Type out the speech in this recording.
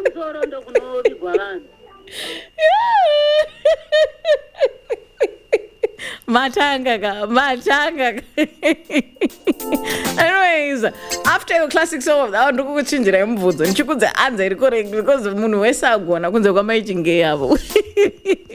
msoro ndo kunobigwa vanhu. Matanga. Anyways, after your classic song of the hour, ndikukuchinjira imubvunzo ndichikudze answer iri correct because munhu wese agona kunze kwamaichinge yavo.